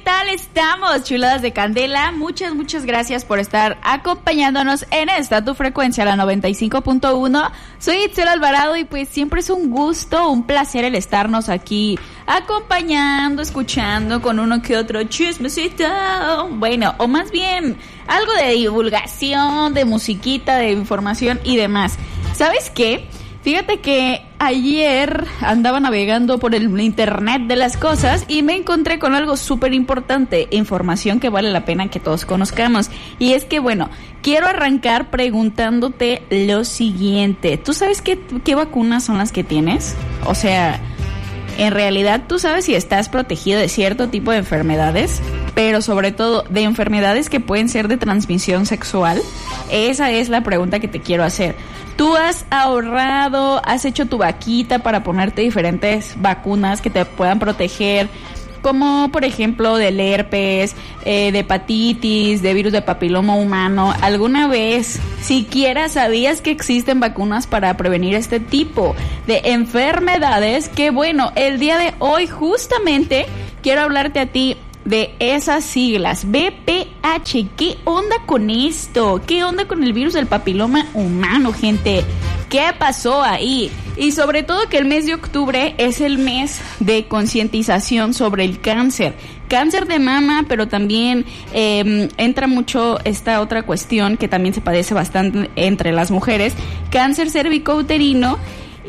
tal estamos, chuladas de candela? Muchas gracias por estar acompañándonos en esta tu frecuencia, la 95.1. Soy Itzel Alvarado y pues siempre es un gusto, un placer el estarnos aquí acompañando, escuchando con uno que otro chismecito. Bueno, o más bien algo de divulgación, de musiquita, de información y demás. ¿Sabes qué? Fíjate que ayer andaba navegando por el internet de las cosas y me encontré con algo súper importante, información que vale la pena que todos conozcamos. Y es que, bueno, quiero arrancar preguntándote lo siguiente. ¿Tú sabes qué vacunas son las que tienes? O sea, en realidad tú sabes si estás protegido de cierto tipo de enfermedades, pero sobre todo de enfermedades que pueden ser de transmisión sexual. Esa es la pregunta que te quiero hacer. ¿Tú has ahorrado, has hecho tu vaquita para ponerte diferentes vacunas que te puedan proteger? Como por ejemplo del herpes, de hepatitis, de virus de papiloma humano. ¿Alguna vez siquiera sabías que existen vacunas para prevenir este tipo de enfermedades? Que bueno, el día de hoy justamente quiero hablarte a ti de esas siglas, VPH. ¿Qué onda con esto? ¿Qué onda con el virus del papiloma humano, gente? ¿Qué pasó ahí? Y sobre todo que el mes de octubre es el mes de concientización sobre el cáncer. Cáncer de mama, pero también entra mucho esta otra cuestión que también se padece bastante entre las mujeres, cáncer cervicouterino.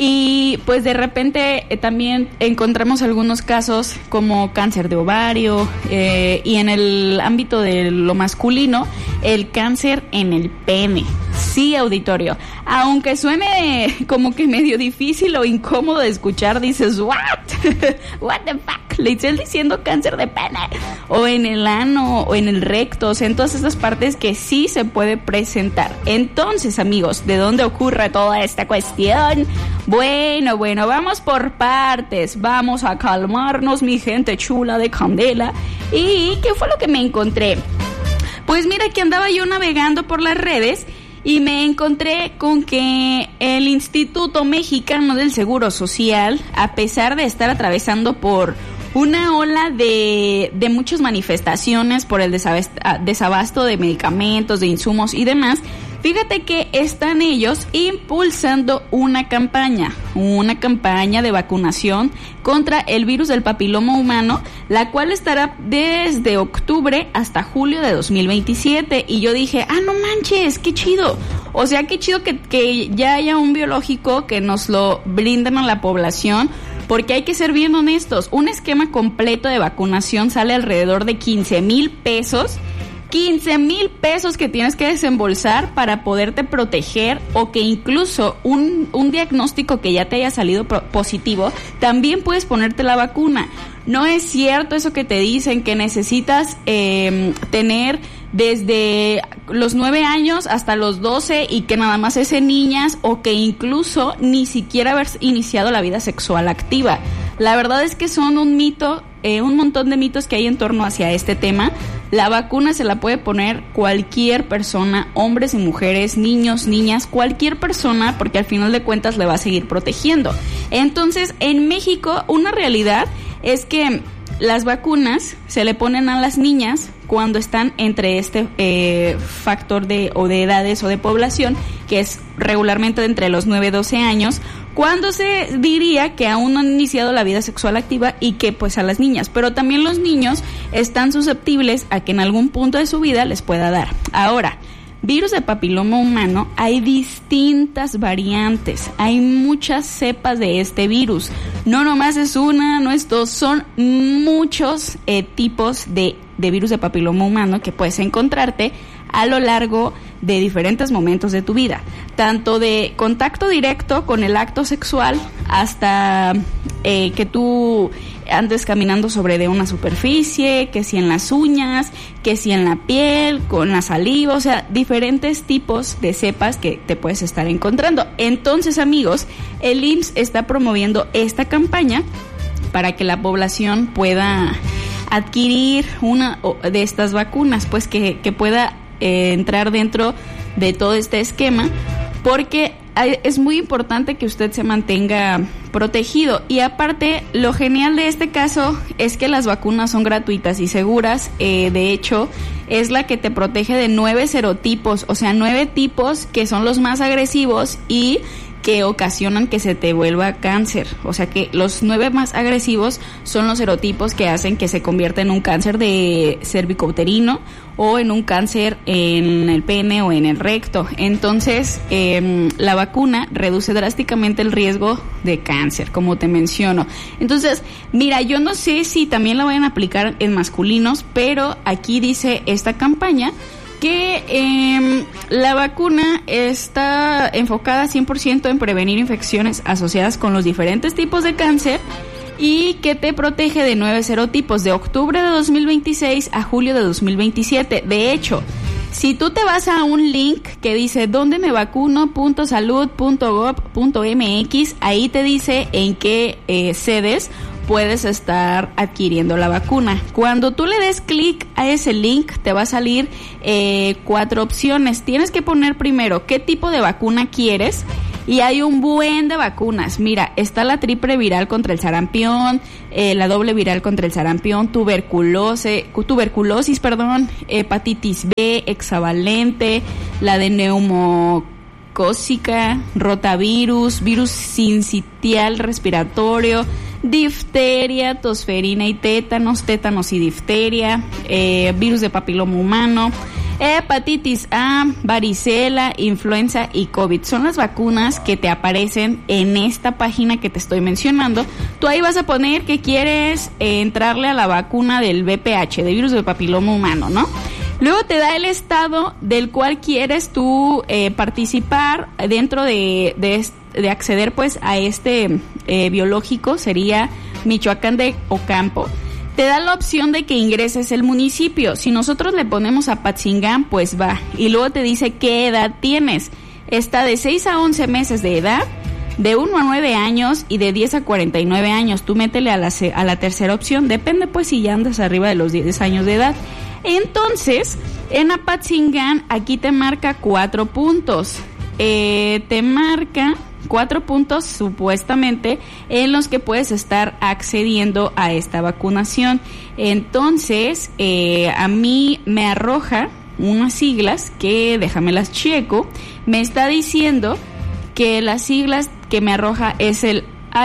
Y pues de repente también encontramos algunos casos como cáncer de ovario y en el ámbito de lo masculino, el cáncer en el pene. Sí, auditorio, aunque suene como que medio difícil o incómodo de escuchar, dices, ¿what? ¿What the fuck? Le estoy diciendo cáncer de pene, o en el ano, o en el recto, o sea, en todas estas partes que sí se puede presentar. Entonces, amigos, ¿de dónde ocurre toda esta cuestión? Bueno, vamos por partes, vamos a calmarnos, mi gente chula de candela. ¿Y qué fue lo que me encontré? Pues mira que andaba yo navegando por las redes y me encontré con que el Instituto Mexicano del Seguro Social, a pesar de estar atravesando por una ola de muchas manifestaciones por el desabasto de medicamentos, de insumos y demás, fíjate que están ellos impulsando una campaña de vacunación contra el virus del papiloma humano, la cual estará desde octubre hasta julio de 2027. Y yo dije, no manches, qué chido. O sea, qué chido que ya haya un biológico que nos lo brinden a la población. Porque hay que ser bien honestos, un esquema completo de vacunación sale alrededor de 15,000 pesos. 15,000 pesos que tienes que desembolsar para poderte proteger, o que incluso un diagnóstico que ya te haya salido positivo, también puedes ponerte la vacuna. No es cierto eso que te dicen que necesitas tener desde los 9 años hasta los 12 y que nada más es en niñas, o que incluso ni siquiera haber iniciado la vida sexual activa. La verdad es que son un mito, un montón de mitos que hay en torno hacia este tema. La vacuna se la puede poner cualquier persona, hombres y mujeres, niños, niñas, cualquier persona, porque al final de cuentas le va a seguir protegiendo. Entonces, en México, una realidad es que las vacunas se le ponen a las niñas cuando están entre este factor de edades o de población, que es regularmente entre los 9 y 12 años, cuando se diría que aún no han iniciado la vida sexual activa, y que pues a las niñas, pero también los niños están susceptibles a que en algún punto de su vida les pueda dar. Ahora, virus de papiloma humano, hay distintas variantes, hay muchas cepas de este virus, no nomás es una, no es dos, son muchos tipos de virus de papiloma humano que puedes encontrarte a lo largo de diferentes momentos de tu vida, tanto de contacto directo con el acto sexual hasta que tú andes caminando sobre de una superficie, que si en las uñas, que si en la piel, con la saliva, o sea, diferentes tipos de cepas que te puedes estar encontrando. Entonces, amigos, el IMSS está promoviendo esta campaña para que la población pueda adquirir una de estas vacunas, pues que pueda entrar dentro de todo este esquema, porque es muy importante que usted se mantenga protegido. Y aparte, lo genial de este caso es que las vacunas son gratuitas y seguras. De hecho, es la que te protege de 9 serotipos, o sea, 9 tipos que son los más agresivos y que ocasionan que se te vuelva cáncer. O sea que los 9 más agresivos son los serotipos que hacen que se convierta en un cáncer de cervicouterino o en un cáncer en el pene o en el recto. Entonces, la vacuna reduce drásticamente el riesgo de cáncer, como te menciono. Entonces, mira, yo no sé si también la vayan a aplicar en masculinos, pero aquí dice esta campaña que la vacuna está enfocada 100% en prevenir infecciones asociadas con los diferentes tipos de cáncer y que te protege de 9 serotipos de octubre de 2026 a julio de 2027. De hecho, si tú te vas a un link que dice donde me vacuno.salud.gov.mx, ahí te dice en qué sedes puedes estar adquiriendo la vacuna. Cuando tú le des clic a ese link, te va a salir 4 opciones. Tienes que poner primero qué tipo de vacuna quieres. Y hay un buen de vacunas. Mira, está la triple viral contra el sarampión, la doble viral contra el sarampión, tuberculosis, hepatitis B, hexavalente, la de neumocócica, rotavirus, virus sincitial respiratorio, difteria, tosferina y tétanos y difteria, virus de papiloma humano, hepatitis A, varicela, influenza y COVID. Son las vacunas que te aparecen en esta página que te estoy mencionando. Tú ahí vas a poner que quieres entrarle a la vacuna del VPH, de virus de papiloma humano, ¿no? Luego te da el estado del cual quieres tú participar dentro de acceder pues a este biológico. Sería Michoacán de Ocampo. Te da la opción de que ingreses el municipio. Si nosotros le ponemos Apatzingán, pues va. Y luego te dice qué edad tienes. Está de 6 a 11 meses de edad, de 1 a 9 años y de 10 a 49 años. Tú métele a la tercera opción. Depende pues si ya andas arriba de los 10 años de edad. Entonces, en Apatzingán aquí te marca 4 puntos. Te marca 4 puntos supuestamente en los que puedes estar accediendo a esta vacunación. Entonces, a mí me arroja unas siglas que, déjame las checo, me está diciendo que las siglas que me arroja es el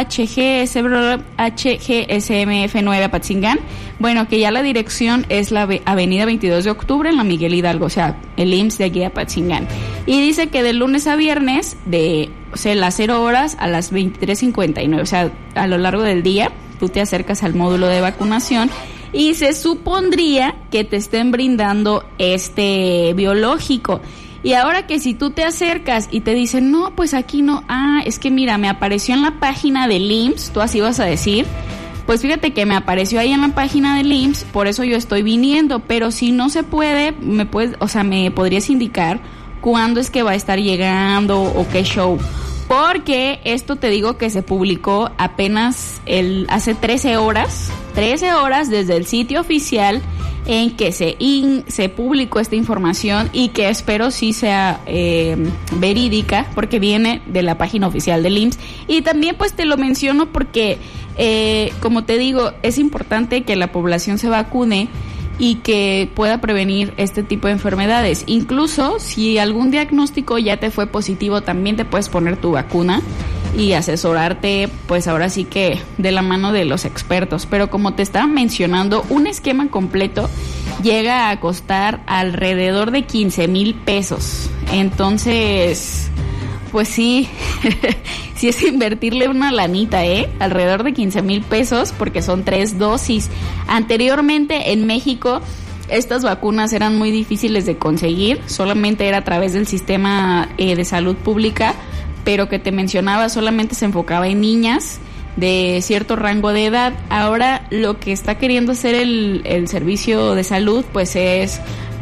HGSMF9 Apatzingán. Bueno, que ya la dirección es la avenida 22 de octubre en la Miguel Hidalgo, o sea, el IMSS de aquí a Apatzingán. Y dice que de lunes a viernes, de las 0 horas a las 23:59, o sea, a lo largo del día, tú te acercas al módulo de vacunación y se supondría que te estén brindando este biológico. Y ahora que si tú te acercas y te dicen, no, pues aquí no, es que mira, me apareció en la página del IMSS, tú así vas a decir, pues fíjate que me apareció ahí en la página del IMSS, por eso yo estoy viniendo, pero si no se puede, me podrías indicar cuándo es que va a estar llegando o qué show. Porque esto te digo que se publicó apenas hace 13 horas desde el sitio oficial en que se publicó esta información y que espero sí sea verídica porque viene de la página oficial del IMSS. Y también pues te lo menciono porque como te digo, es importante que la población se vacune y que pueda prevenir este tipo de enfermedades. Incluso si algún diagnóstico ya te fue positivo, también te puedes poner tu vacuna y asesorarte, pues ahora sí que de la mano de los expertos. Pero como te estaba mencionando, un esquema completo llega a costar alrededor de 15,000 pesos. Entonces, pues sí, sí es invertirle una lanita, alrededor de 15,000 pesos porque son 3 dosis. Anteriormente en México estas vacunas eran muy difíciles de conseguir, solamente era a través del sistema de salud pública, pero que te mencionaba solamente se enfocaba en niñas de cierto rango de edad. Ahora lo que está queriendo hacer el servicio de salud pues es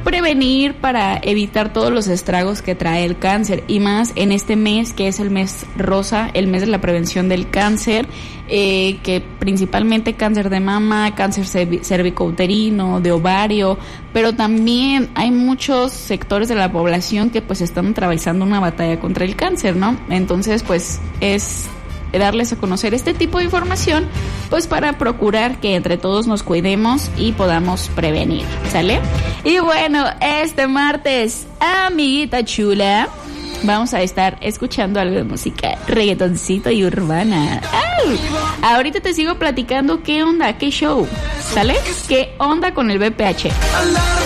prevenir, para evitar todos los estragos que trae el cáncer, y más en este mes que es el mes rosa, el mes de la prevención del cáncer, que principalmente cáncer de mama, cáncer cervicouterino, de ovario, pero también hay muchos sectores de la población que pues están atravesando una batalla contra el cáncer, ¿no? Entonces pues es darles a conocer este tipo de información, pues para procurar que entre todos nos cuidemos y podamos prevenir, ¿sale? Y bueno, este martes, amiguita chula, vamos a estar escuchando algo de música reggaetoncito y urbana. ¡Ay! Ahorita te sigo platicando qué onda, qué show, ¿sale? ¿Qué onda con el BPH?